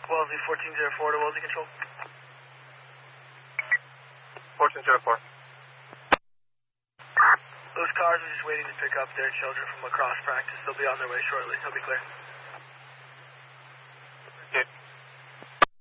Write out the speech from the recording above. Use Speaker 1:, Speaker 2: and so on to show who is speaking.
Speaker 1: Wellesley 1404 to Wellesley Control.
Speaker 2: 1404.
Speaker 1: Those cars are just waiting to pick up their children from lacrosse practice. They'll be on their way shortly. They'll be clear.